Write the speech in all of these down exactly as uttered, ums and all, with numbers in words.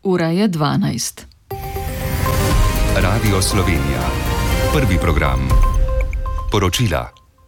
Ura je dvanajst. Radio Slovenija. Prvi program. Poročila.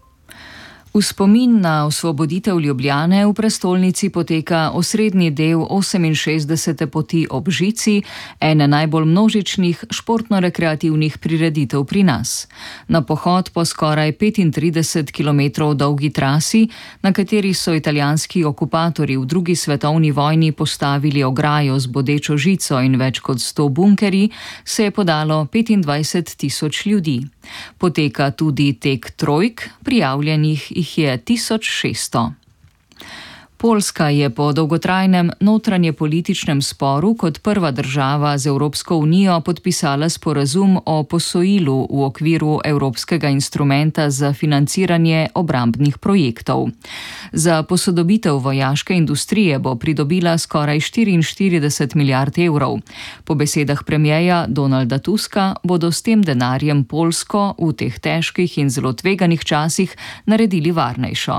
V spomin na osvoboditev Ljubljane v prestolnici poteka osrednji del oseminšestdesete poti ob žici, ene najbolj množičnih športno-rekreativnih prireditev pri nas. Na pohod po skoraj petintrideset kilometrov dolgi trasi, na kateri so italijanski okupatorji v drugi svetovni vojni postavili ograjo z bodečo žico in več kot sto bunkerji, se je podalo petindvajset tisoč ljudi. Poteka tudi tek trojk, prijavljenih jih je tisoč šeststo. Poljska je po dolgotrajnem notranjepolitičnem sporu kot prva država z Evropsko unijo podpisala sporazum o posojilu v okviru Evropskega instrumenta za financiranje obrambnih projektov. Za posodobitev vojaške industrije bo pridobila skoraj štiriinštirideset milijard evrov. Po besedah premierja Donalda Tuska bodo s tem denarjem Poljsko v teh težkih in zelo tveganih časih naredili varnejšo.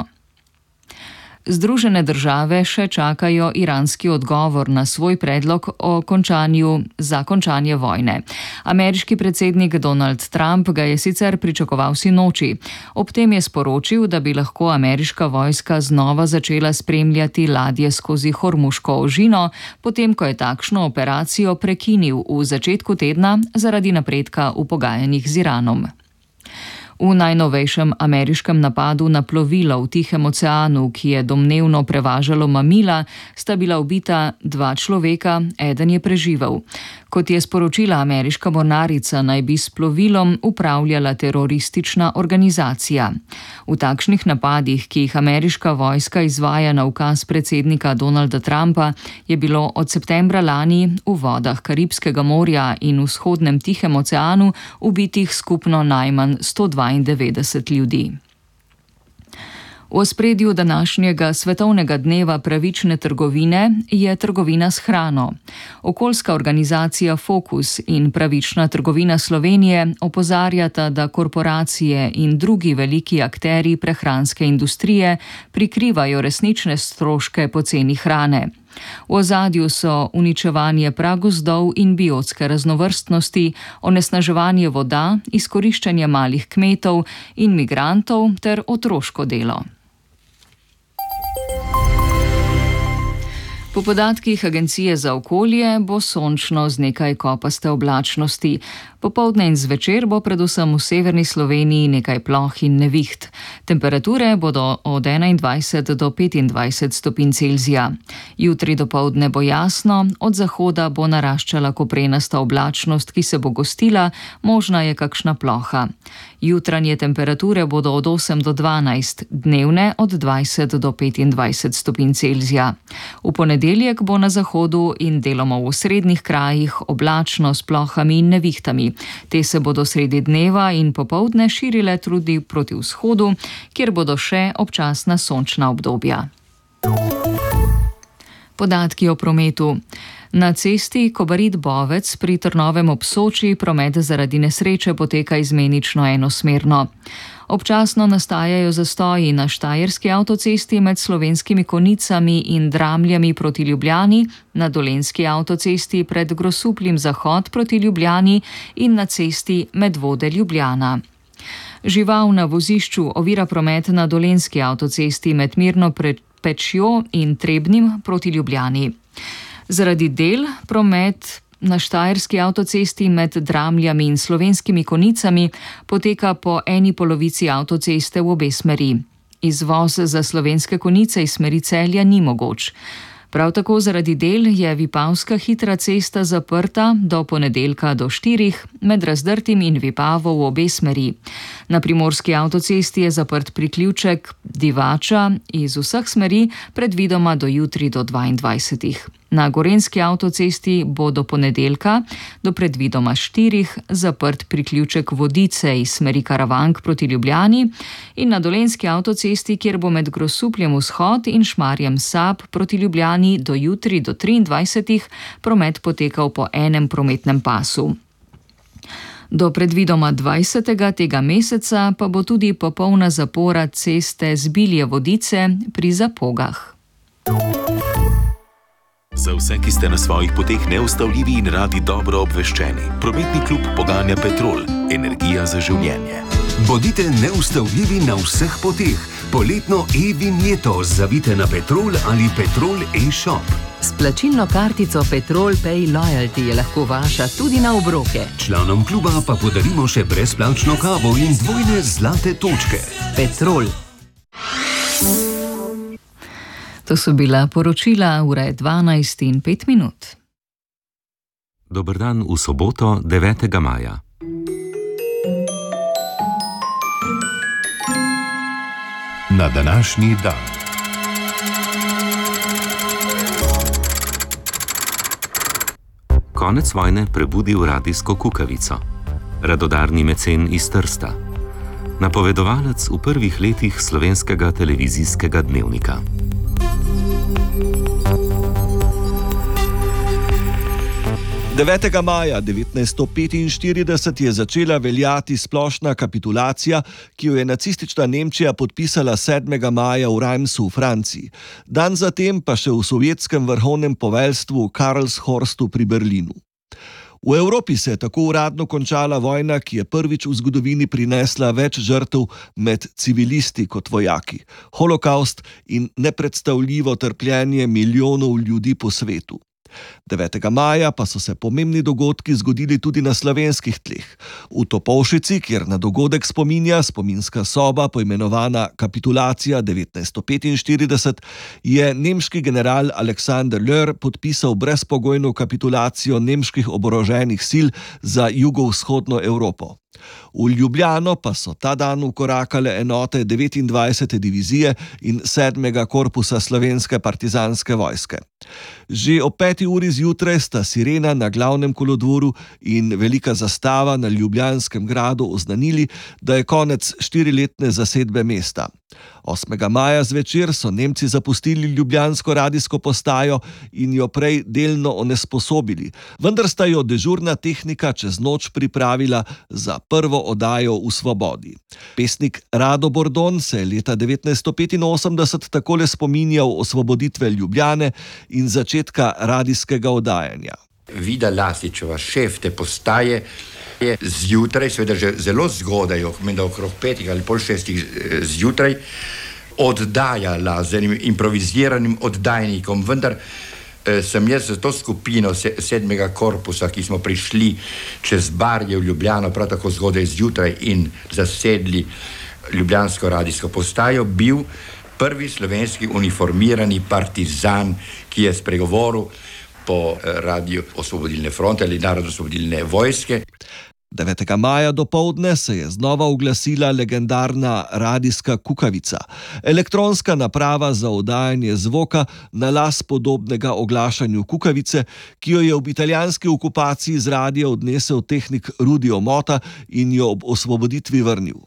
Združene države še čakajo iranski odgovor na svoj predlog o končanju za končanje vojne. Ameriški predsednik Donald Trump ga je sicer pričakoval sinoči. Ob tem je sporočil, da bi lahko ameriška vojska znova začela spremljati ladje skozi Hormuško ožino, potem ko je takšno operacijo prekinil v začetku tedna zaradi napredka v pogajanjih z Iranom. V najnovejšem ameriškem napadu na plovilo v Tihem oceanu, ki je domnevno prevažalo mamila, sta bila ubita dva človeka, eden je preživel. Kot je sporočila ameriška mornarica, naj bi s plovilom upravljala teroristična organizacija. V takšnih napadih, ki jih ameriška vojska izvaja na ukaz predsednika Donalda Trumpa, je bilo od septembra lani v vodah Karibskega morja in v vzhodnem Tihem oceanu ubitih skupno najmanj sto dvaindevetdeset ljudi. V ospredju današnjega svetovnega dneva pravične trgovine je trgovina s hrano. Okoljska organizacija Fokus in Pravična trgovina Slovenije opozarjata, da korporacije in drugi veliki akterji prehranske industrije prikrivajo resnične stroške poceni hrane. V ozadju so uničevanje pragozdov in biotske raznovrstnosti, onesnaževanje voda, izkoriščanje malih kmetov in migrantov ter otroško delo. Po podatkih Agencije za okolje bo sončno z nekaj kopaste oblačnosti. Popoldne in zvečer bo predvsem v severni Sloveniji nekaj ploh in neviht. Temperature bodo od enaindvajset do petindvajset stopinj Celzija. Jutri dopoldne bo jasno, od zahoda bo naraščala koprenasta oblačnost, ki se bo gostila, možna je kakšna ploha. Jutranje temperature bodo od osem do dvanajst, dnevne od dvajset do petindvajset stopinj Celzija. V ponedeljek bo na zahodu in deloma v osrednjih krajih oblačno s plohami in nevihtami. Te se bodo sredi dneva in popoldne širile tudi proti vzhodu, kjer bodo še občasna sončna obdobja. Podatki o prometu. Na cesti Kobarid-Bovec pri Trnovem ob Soči promet zaradi nesreče poteka izmenično enosmerno. Občasno nastajajo zastoji na štajerski avtocesti med Slovenskimi Konjicami in Dramljami proti Ljubljani, na dolenjski avtocesti pred Grosupljem zahod proti Ljubljani in na cesti Medvode-Ljubljana. Žival na vozišču ovira promet na dolenjski avtocesti med Mirno Pečjo in Trebnjem proti Ljubljani. Zaradi del promet na štajerski avtocesti med Dramljami in Slovenskimi Konjicami poteka po eni polovici avtoceste v obe smeri. Izvoz za Slovenske Konjice iz smeri Celja ni mogoč. Prav tako zaradi del je Vipavska hitra cesta zaprta do ponedeljka do štirih, med Razdrtim in Vipavo v obe smeri. Na primorski avtocesti je zaprt priključek Divača iz vseh smeri, predvidoma do jutri do dvaindvajsetih. Na gorenjski avtocesti bo do ponedeljka do predvidoma štirih zaprt priključek Vodice iz smeri Karavank proti Ljubljani in na dolenjski avtocesti, kjer bo med Grosupljem vzhod in Šmarjem Sab proti Ljubljani do jutri do triindvajsetih promet potekal po enem prometnem pasu. Do predvidoma dvajsetega tega meseca pa bo tudi popolna zapora ceste Zbilje-Vodice pri Zapogah. Za vse, ki ste na svojih poteh neustavljivi in radi dobro obveščeni, prometni klub poganja Petrol, energija za življenje. Bodite neustavljivi na vseh poteh. Poletno e-vinjeto zavite na Petrol ali Petrol e-shop. S plačilno kartico Petrol Pay Loyalty je lahko vaša tudi na obroke. Članom kluba pa podarimo še brezplačno kavo in dvojne zlate točke. Petrol. To so bila poročila, ura je dvanajst in pet minut. Dober dan v soboto, devetega maja. Na današnji dan. Konec vojne prebudil radijsko kukavico. Radodarni mecen iz Trsta. Napovedovalec v prvih letih slovenskega televizijskega dnevnika. devetega maja devetnajststo petinštirideset je začela veljati splošna kapitulacija, ki jo je nacistična Nemčija podpisala sedmega maja v Reimsu v Franciji. Dan zatem pa še v sovjetskem vrhovnem poveljstvu v Karlshorstu pri Berlinu. V Evropi se je tako uradno končala vojna, ki je prvič v zgodovini prinesla več žrtev med civilisti kot vojaki. Holokaust in nepredstavljivo trpljenje milijonov ljudi po svetu. devetega maja pa so se pomembni dogodki zgodili tudi na slovenskih tleh. V Topolšici, kjer na dogodek spominja spominska soba poimenovana Kapitulacija devetnajststo petinštirideset, je nemški general Alexander Löhr podpisal brezpogojno kapitulacijo nemških oboroženih sil za jugovzhodno Evropo. V Ljubljano pa so ta dan vkorakale enote devetindvajsete divizije in sedmega korpusa slovenske partizanske vojske. Že ob peti uri zjutraj sta sirena na glavnem kolodvoru in velika zastava na Ljubljanskem gradu oznanili, da je konec štiriletne zasedbe mesta. osmega maja zvečer so Nemci zapustili ljubljansko radijsko postajo in jo prej delno onesposobili, vendar sta jo dežurna tehnika čez noč pripravila za prvo oddajo v svobodi. Pesnik Rado Bordon se je leta devetnajststo petinosemdeset takole spominjal osvoboditve Ljubljane in začetka radijskega oddajanja. Vida Lasičeva, šef te postaje, je zjutraj, seveda že zelo zgodaj, menda okrog petih ali pol šestih zjutraj, oddajala z enim improviziranim oddajnikom, vendar eh, sem jaz za to skupino sedmega korpusa, ki smo prišli čez Barje v Ljubljano, prav tako zgodaj zjutraj in zasedli ljubljansko radijsko postajo, bil prvi slovenski uniformirani partizan, ki je spregovoril po radiju Osvobodilne fronte ali Narodno-osvobodilne vojske. devetega maja dopoldne se je znova oglasila legendarna radijska kukavica, elektronska naprava za oddajanje zvoka na las podobnega oglašanju kukavice, ki jo je ob italijanski okupaciji z radija odnesel tehnik Rudi Omota in jo ob osvoboditvi vrnil.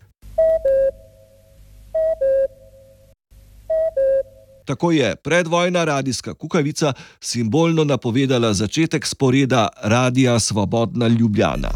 Tako je predvojna radijska kukavica simbolno napovedala začetek sporeda Radija Svobodna Ljubljana.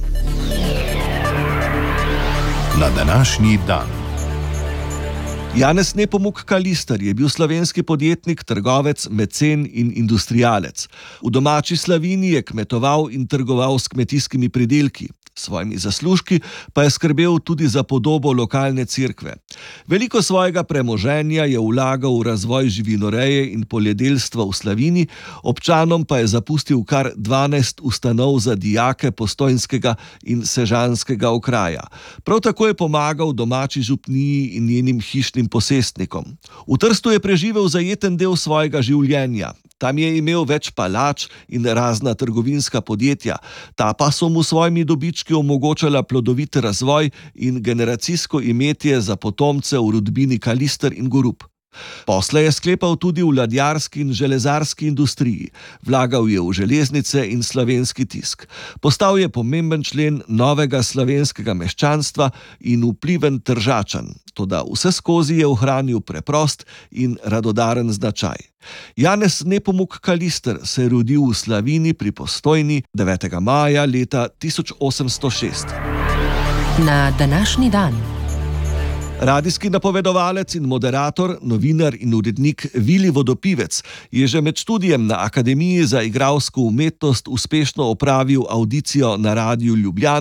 Na današnji dan. Janez Nepomuk Kalister je bil slovenski podjetnik, trgovec, mecen in industrialec. V domači Slavini je kmetoval in trgoval s kmetijskimi pridelki. S svojimi zaslužki pa je skrbel tudi za podobo lokalne cerkve. Veliko svojega premoženja je vlagal v razvoj živinoreje in poljedelstva v Slavini, občanom pa je zapustil kar dvanajst ustanov za dijake postojnskega in sežanskega okraja. Prav tako je pomagal domači župniji in njenim hišnim posestnikom. V Trstu je preživel zajeten del svojega življenja. Tam je imel več palač in razna trgovinska podjetja, ta pa so mu svojimi dobički omogočala plodovit razvoj in generacijsko imetje za potomce v rodbini Kalister in Gorup. Posle je sklepal tudi v ladjarski in železarski industriji, vlagal je v železnice in slovenski tisk. Postal je pomemben člen novega slovenskega meščanstva in vpliven Tržačan, toda vseskozi je ohranil preprost in radodaren značaj. Janez Nepomuk Kalister se je rodil v Slavini pri Postojni devetega maja leta tisoč osemsto šest. Na današnji dan. Radijski napovedovalec in moderator, novinar in urednik Vili Vodopivec je že med študijem na Akademiji za igralsko umetnost uspešno opravil avdicijo na Radiu Ljubljana